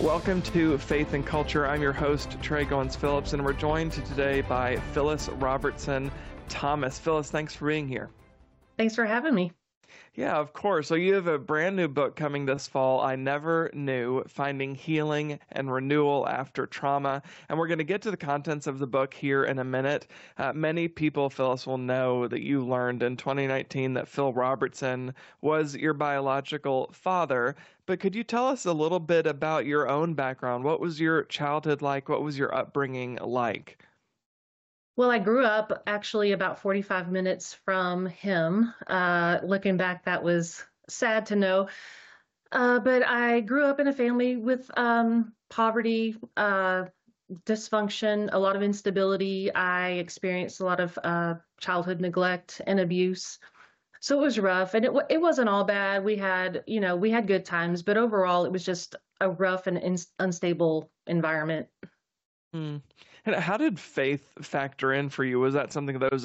Welcome to Faith and Culture. I'm your host, Trey Goins Phillips, and we're joined today by Phyllis Robertson Thomas. Phyllis, thanks for being here. Thanks for having me. Yeah, of course. So you have a brand new book coming this fall, I Never Knew, Finding Healing and Renewal After Trauma. And we're going to get to the contents of the book here in a minute. Many people, Phyllis, will know that you learned in 2019 that Phil Robertson was your biological father. But could you tell us a little bit about your own background? What was your childhood like? What was your upbringing like? Well, I grew up actually about 45 minutes from him. Looking back, that was sad to know. But I grew up in a family with poverty, dysfunction, a lot of instability. I experienced a lot of childhood neglect and abuse. So it was rough, and it wasn't all bad. We had good times, but overall, it was just a rough and unstable environment. Hmm. And how did faith factor in for you? Was that something that was